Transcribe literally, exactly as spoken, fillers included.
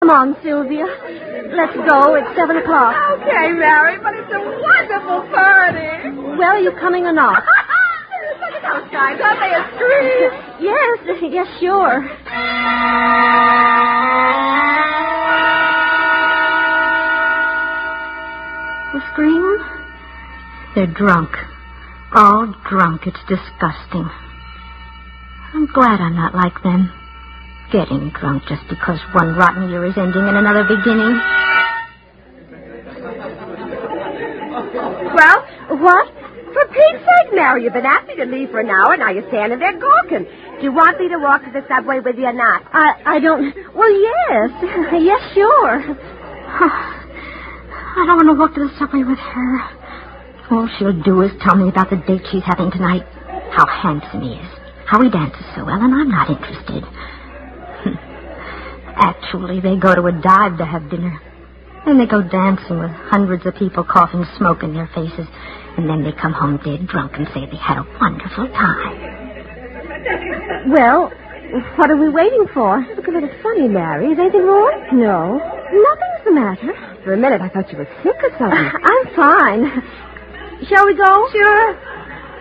Come on, Sylvia. Let's go. It's seven o'clock. Okay, Mary, but it's a wonderful party. Well, are you coming or not? Look at those guys. Aren't they a scream? Yes, yes, sure. The scream? They're drunk. All drunk. It's disgusting. I'm glad I'm not like them. Getting drunk just because one rotten year is ending and another beginning. Well, What? for Pete's sake, Mary, you've been asking me to leave for an hour, now you're standing there gawking. Do you want me to walk to the subway with you or not? I I don't... Well, yes. Yes, sure. I don't want to walk to the subway with her. All she'll do is tell me about the date she's having tonight. How handsome he is. How he dances so well, and I'm not interested. Actually, they go to a dive to have dinner. Then they go dancing with hundreds of people coughing smoke in their faces. And then they come home dead drunk and say they had a wonderful time. Well, what are we waiting for? You look a little funny, Mary. Is anything wrong? No. Nothing's the matter. For a minute, I thought you were sick or something. I'm fine. Shall we go? Sure.